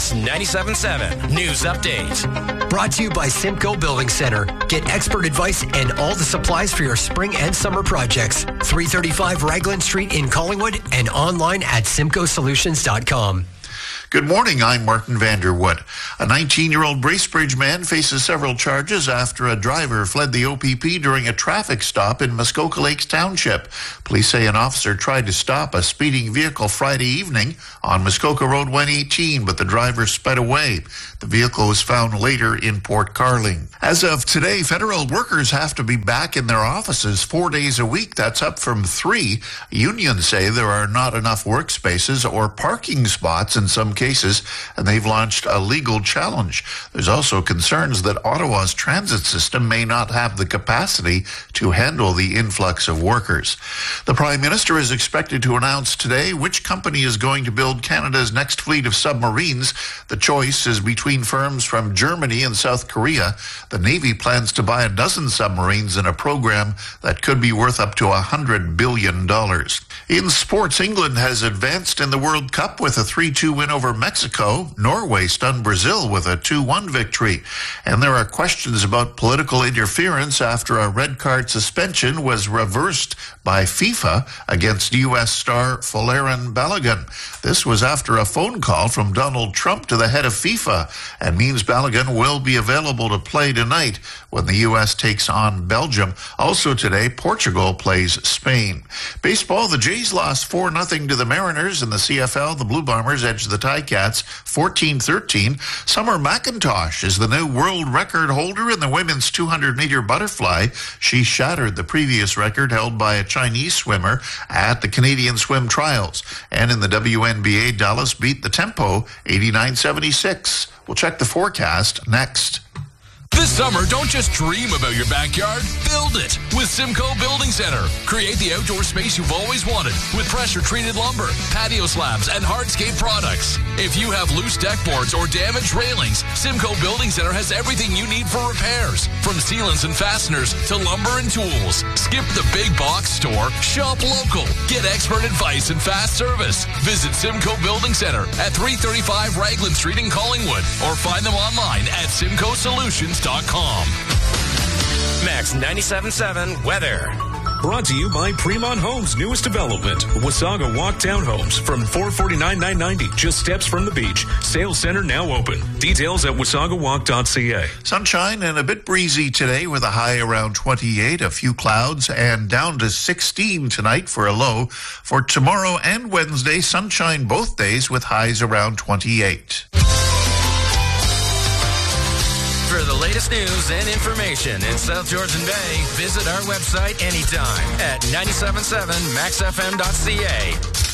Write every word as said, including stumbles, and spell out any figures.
Max ninety-seven point seven News Update. Brought to you by Simcoe Building Center. Get expert advice and all the supplies for your spring and summer projects. three thirty-five Raglan Street in Collingwood and online at simcoe solutions dot com. Good morning, I'm Martin Vanderwood. A nineteen-year-old Bracebridge man faces several charges after a driver fled the O P P during a traffic stop in Muskoka Lakes Township. Police say an officer tried to stop a speeding vehicle Friday evening on Muskoka Road one eighteen, but the driver sped away. The vehicle was found later in Port Carling. As of today, federal workers have to be back in their offices four days a week. That's up from three. Unions say there are not enough workspaces or parking spots in some cases, and they've launched a legal challenge. There's also concerns that Ottawa's transit system may not have the capacity to handle the influx of workers. The Prime Minister is expected to announce today which company is going to build Canada's next fleet of submarines. The choice is between firms from Germany and South Korea. The Navy plans to buy a dozen submarines in a program that could be worth up to one hundred billion dollars. In sports, England has advanced in the World Cup with a three two win over Mexico. Norway stunned Brazil with a two one victory. And there are questions about political interference after a red card suspension was reversed by FIFA against U S star Folarin Balogun. This was after a phone call from Donald Trump to the head of FIFA and means Balogun will be available to play tonight when the U S takes on Belgium. Also today, Portugal plays Spain. Baseball, the Jays lost four nothing to the Mariners. In the C F L, the Blue Bombers edged the Ticats fourteen thirteen. Summer McIntosh is the new world record holder in the women's two hundred meter butterfly. She shattered the previous record held by a Chinese swimmer at the Canadian Swim Trials. And in the W N B A, Dallas beat the Tempo eighty-nine seventy-six. We'll check the forecast next. This summer, don't just dream about your backyard, build it with Simcoe Building Center. Create the outdoor space you've always wanted with pressure-treated lumber, patio slabs, and hardscape products. If you have loose deck boards or damaged railings, Simcoe Building Center has everything you need for repairs, from sealants and fasteners to lumber and tools. Skip the big box store, shop local, get expert advice and fast service. Visit Simcoe Building Center at three thirty-five Raglan Street in Collingwood or find them online at simcoe solutions dot com. Max ninety-seven point seven weather. Brought to you by Fremont Homes' newest development, Wasaga Walk Townhomes, from four forty-nine nine ninety, just steps from the beach. Sales center now open. Details at wasaga walk dot c a. Sunshine and a bit breezy today with a high around twenty-eight, a few clouds, and down to sixteen tonight for a low. For tomorrow and Wednesday, sunshine both days with highs around twenty-eight. For the latest news and information in South Georgian Bay, visit our website anytime at ninety-seven point seven max f m dot c a.